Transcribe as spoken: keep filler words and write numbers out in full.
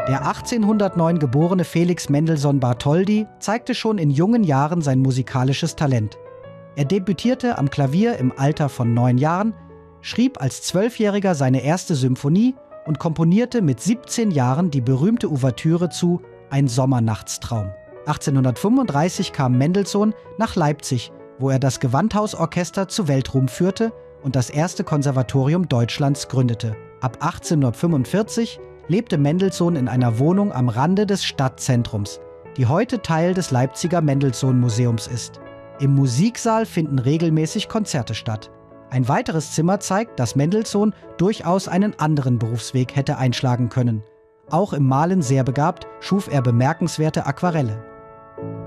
Der achtzehnhundertneun geborene Felix Mendelssohn Bartholdy zeigte schon in jungen Jahren sein musikalisches Talent. Er debütierte am Klavier im Alter von neun Jahren, schrieb als Zwölfjähriger seine erste Symphonie und komponierte mit siebzehn Jahren die berühmte Ouvertüre zu Ein Sommernachtstraum. achtzehnhundertfünfunddreißig kam Mendelssohn nach Leipzig, wo er das Gewandhausorchester zu Weltruhm führte und das erste Konservatorium Deutschlands gründete. Ab achtzehnhundertfünfundvierzig lebte Mendelssohn in einer Wohnung am Rande des Stadtzentrums, die heute Teil des Leipziger Mendelssohn-Museums ist. Im Musiksaal finden regelmäßig Konzerte statt. Ein weiteres Zimmer zeigt, dass Mendelssohn durchaus einen anderen Berufsweg hätte einschlagen können. Auch im Malen sehr begabt, schuf er bemerkenswerte Aquarelle.